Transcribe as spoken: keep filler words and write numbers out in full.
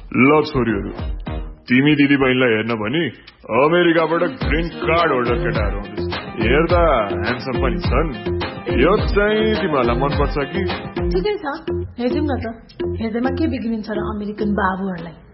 ल छोरीहरू तिमी दिदी बहिनीलाई हेर्न भनी अमेरिकाबाट ग्रीन कार्ड होल्डर केटाहरू आउँदैछ हेर्दा ह्यान्डसम पनि छन् यो चाहिँ तिमीहरूलाई मनपर्छ कि ठिकै छ हेरौँ न त हेर्दैमा के बिग्रिन्छ र अमेरिकन बाबुहरूलाई